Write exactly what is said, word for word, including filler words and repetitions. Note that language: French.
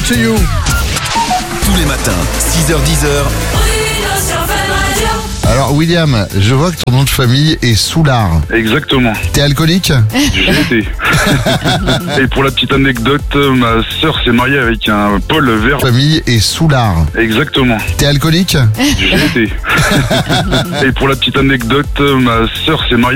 to you. Tous les matins, six heures dix. Alors William, je vois que ton nom de famille est Soulard. Exactement. T'es alcoolique? J'ai été. Et pour la petite anecdote, ma sœur s'est mariée avec un Paul Vert. Famille est Soulard. Exactement. T'es alcoolique? J'ai été. Et pour la petite anecdote, ma sœur s'est mariée